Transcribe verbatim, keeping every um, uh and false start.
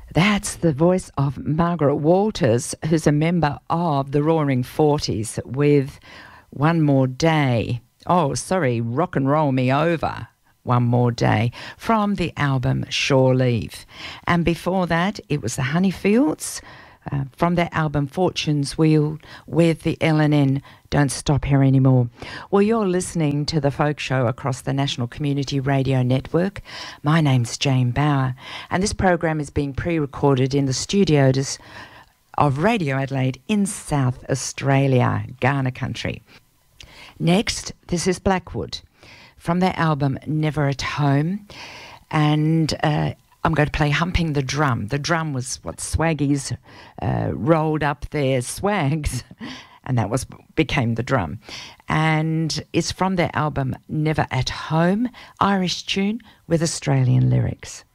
That's the voice of Margaret Walters, who's a member of the Roaring Forties, with One More Day. Oh, sorry, Rock and Roll Me Over, One More Day, from the album Shore Leave. And before that, it was the Honeyfields, uh, from their album Fortune's Wheel, with the L and N Don't Stop Here Anymore. Well, you're listening to The Folk Show across the National Community Radio Network. My name's Jane Bauer, and this program is being pre-recorded in the studios of Radio Adelaide in South Australia, Ghana country. Next, this is Blackwood from their album Never at Home, and uh, I'm going to play Humping the Drum. The drum was what Swaggies uh, rolled up their swags, and that was became the drum. And it's from their album Never at Home, Irish tune with Australian lyrics.